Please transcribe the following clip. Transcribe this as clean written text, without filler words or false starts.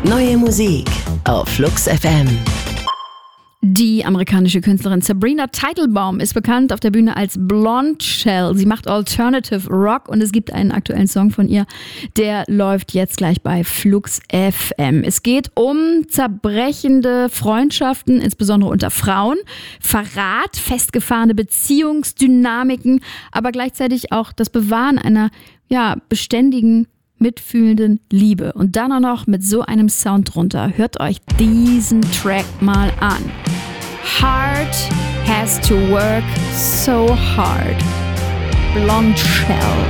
Neue Musik auf Flux FM. Die amerikanische Künstlerin Sabrina Teitelbaum ist bekannt auf der Bühne als Blonde Shell. Sie macht Alternative Rock und es gibt einen aktuellen Song von ihr, der läuft jetzt gleich bei Flux FM. Es geht um zerbrechende Freundschaften, insbesondere unter Frauen, Verrat, festgefahrene Beziehungsdynamiken, aber gleichzeitig auch das Bewahren einer beständigen, mitfühlenden Liebe. Und dann auch noch mit so einem Sound drunter. Hört euch diesen Track mal an. Heart has to work so hard. Blonde Shell.